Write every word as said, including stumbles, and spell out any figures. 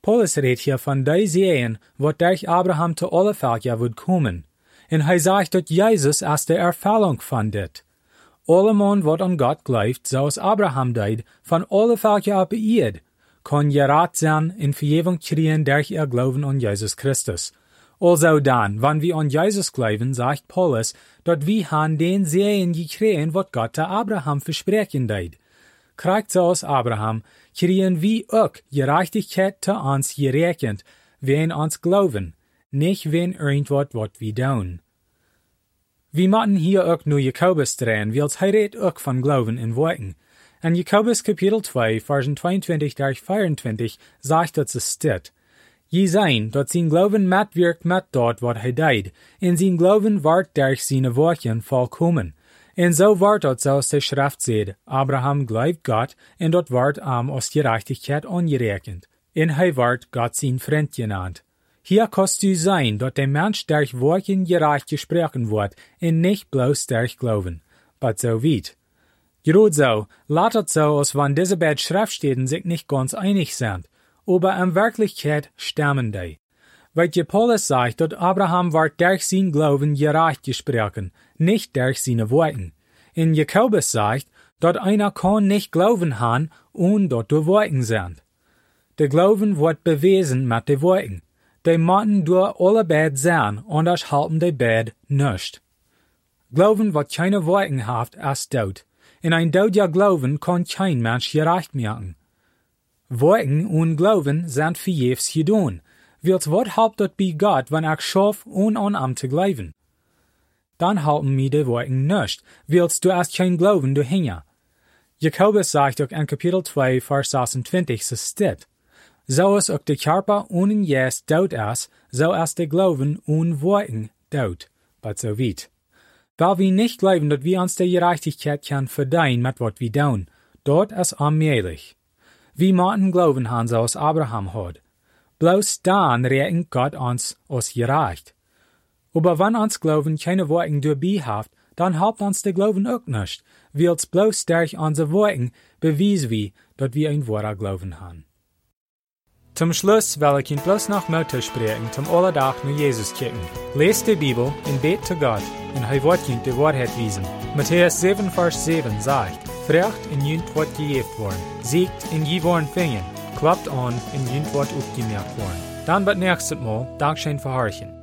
Paulus redt hier von die Sehen, wat durch Abraham zu alle Völker wird kommen. Und er sagt, dass Jesus als der Erfüllung von dit. Alle Mann, wat an Gott glaubt, zoals Abraham deed, von alle Völker op Erde, kann gerat sein in Vergebung kriegen durch ihr Glauben an Jesus Christus. Also dann, wenn wir an Jesus glauben, sagt Paulus, dass wir han den Sehen gekriegen, wat Gott zu Abraham versprechen deed. Kriegt so aus Abraham, kriegen wir auch Gerechtigkeit zu uns gerechnet, wen uns glauben, nicht wen irgendwas, wat wir tun. Wir müssen hier auch nur Jakobus drehen, weil er redet auch von Glauben in Worten. In Jakobus Kapitel zwei, Versen zweiundzwanzig durch vierundzwanzig, sagt, dass es steht: Je sein, dass sein Glauben mitwirkt mit dort, wat er deed, in sein Glauben ward durch seine Worten vollkommen. En so ward dort, zoals de Schrift seht, Abraham glaubt Gott, en dort ward am aus Gerechtigkeit angerechnet. En hij ward Gott sein Freund genannt. Hier kannst du sein, dass der Mensch durch Worten gerecht gesprochen wird, en nicht bloß durch Glauben. But so weit. Gerade so, lautet so, als wenn diese beiden Schriftstellen sich nicht ganz einig sind, aber in Wirklichkeit stimmen die. Weil Paulus sagt, dass Abraham ward durch sein Glauben gerecht gesprochen, nicht durch seine Worten. In Jakobus sagt, dass einer kann nicht glauben haben, und dort die Worten sind. Der Glauben wird bewiesen mit den Worten. Die müssen durch alle beide sein, anders halten die beide nicht. Glauben, was keine Worten hat, ist Tod. In ein Todja Glauben kann kein Mensch gerecht machen. Worten und Glauben sind vergebens getan. Wils wat helpt dat bij Gott, wenn ich schaff, ohne an ihm zu glauben? Dann halten mir die Worten nicht, wils du hast kein Glauben dahinter. Jakobus sagt auch in Kapitel zwei, Vers sechsundzwanzig, so steht: So ist auch der Körper ohne Jes dort ist, so ist der Glauben ohne Worten dort. But so weit. Weil wir nicht glauben, dass wir uns die Gerechtigkeit können verdienen mit was wir tun, dort ist unmöglich. Wir müssen Glauben haben, so als Abraham hat. Bloß dann rechnet Gott uns als gerecht. Aber wenn uns Glauben keine Worte dabei hat, dann helpt uns der Glauben auch nicht, weil bloß durch unsere Worte beweisen wir, dass wir ein wahrer Glauben haben. Zum Schluss will ich Ihnen bloß noch Mut sprechen, zum Allerdach nur Jesus kicken. Lest die Bibel und bet zu Gott, und er wird Ihnen die Wahrheit wiesen. Matthäus sieben, Vers sieben sagt: Frecht in jünt wird gejeft worden, siegt in je worden fingen, klappt an in jünt wird aufgemerkt worden. Dann wird nächstes Mal Dankeschön für Horchen.